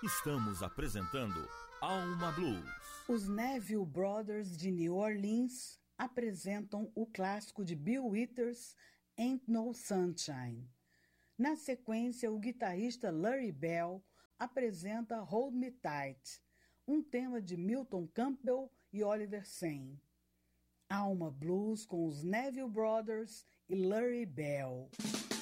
Estamos apresentando Alma Blues. Os Neville Brothers de New Orleans apresentam o clássico de Bill Withers, Ain't No Sunshine. Na sequência, o guitarrista Larry Bell apresenta Hold Me Tight, um tema de Milton Campbell e Oliver Sane. Alma Blues com os Neville Brothers e Larry Bell.